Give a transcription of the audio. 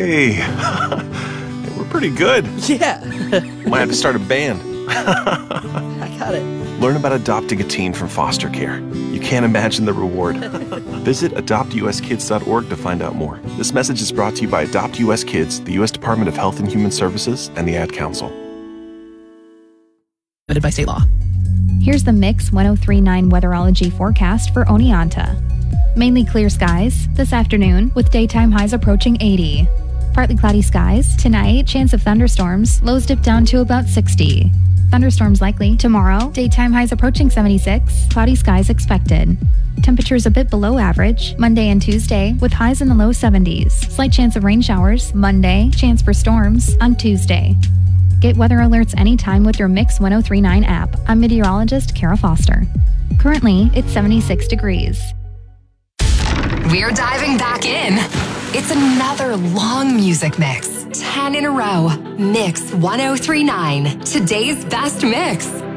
Hey, we're pretty good. Yeah. Might have to start a band. I got it. Learn about adopting a teen from foster care. You can't imagine the reward. Visit adoptuskids.org to find out more. This message is brought to you by Adopt US Kids, the U.S. Department of Health and Human Services, and the Ad Council. By state law. Here's the Mix 1039 weatherology forecast for Oneonta. Mainly clear skies this afternoon with daytime highs approaching 80. Partly cloudy skies tonight, chance of thunderstorms, lows dip down to about 60. Thunderstorms likely tomorrow, daytime highs approaching 76, cloudy skies expected. Temperatures a bit below average Monday and Tuesday with highs in the low 70s. Slight chance of rain showers Monday, chance for storms on Tuesday. Get weather alerts anytime with your Mix 1039 app. I'm meteorologist Kara Foster. Currently, it's 76 degrees. We're diving back in. It's another long music mix. 10 in a row. Mix 1039. Today's best mix.